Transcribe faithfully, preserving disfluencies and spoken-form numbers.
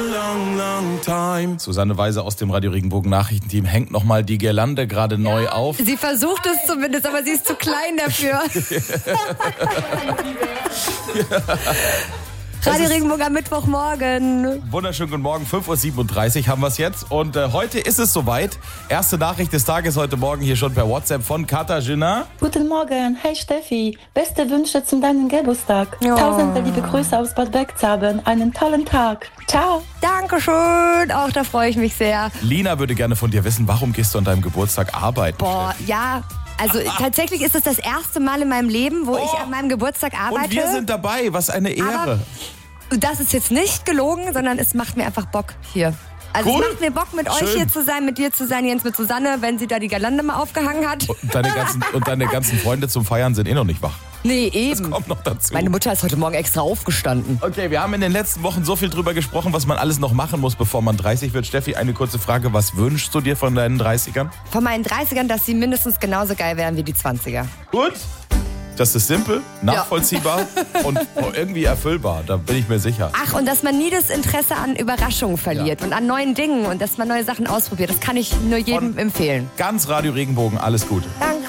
Long, long time. Susanne Weise aus dem Radio Regenbogen Nachrichtenteam hängt nochmal die Girlande gerade ja. neu auf. Sie versucht es zumindest, aber sie ist zu klein dafür. Radio Regenbogen am Mittwochmorgen. Wunderschönen guten Morgen, fünf Uhr siebenunddreißig haben wir es jetzt. Und äh, heute ist es soweit. Erste Nachricht des Tages heute Morgen hier schon per WhatsApp von Katharina. Guten Morgen, hey Steffi. Beste Wünsche zum deinen Geburtstag. Oh. Tausende liebe Grüße aus Bad Bergzabern. Einen tollen Tag. Ciao. Dankeschön. Auch da freue ich mich sehr. Lina würde gerne von dir wissen, warum gehst du an deinem Geburtstag arbeiten? Boah, ja. Also tatsächlich ist es das erste Mal in meinem Leben, wo oh. ich an meinem Geburtstag arbeite. Und wir sind dabei, was eine Ehre. Aber das ist jetzt nicht gelogen, sondern es macht mir einfach Bock hier. Also cool. Es macht mir Bock, mit Schön. euch hier zu sein, mit dir zu sein, Jens, mit Susanne, wenn sie da die Girlande mal aufgehangen hat. Und deine ganzen, und deine ganzen Freunde zum Feiern sind eh noch nicht wach. Nee, eben. Das kommt noch dazu. Meine Mutter ist heute Morgen extra aufgestanden. Okay, wir haben in den letzten Wochen so viel drüber gesprochen, was man alles noch machen muss, bevor man dreißig wird. Steffi, eine kurze Frage. Was wünschst du dir von deinen dreißigern? Von meinen dreißigern, dass sie mindestens genauso geil wären wie die zwanziger. Gut. Das ist simpel, nachvollziehbar ja. und irgendwie erfüllbar, da bin ich mir sicher. Ach, und dass man nie das Interesse an Überraschungen verliert ja. und an neuen Dingen und dass man neue Sachen ausprobiert. Das kann ich nur jedem Von empfehlen. Ganz Radio Regenbogen, alles Gute. Danke.